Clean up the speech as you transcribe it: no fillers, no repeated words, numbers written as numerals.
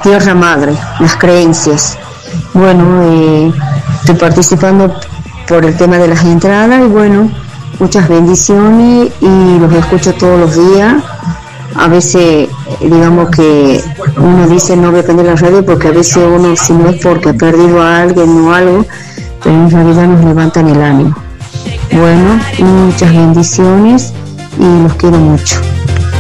tierra madre, las creencias. Bueno, estoy participando por el tema de las entradas y bueno, muchas bendiciones y los escucho todos los días. A veces, digamos que uno dice no voy a prender la radio porque a veces uno, si no es porque ha perdido a alguien o algo, pero en realidad nos levantan el ánimo. Bueno, muchas bendiciones y los quiero mucho.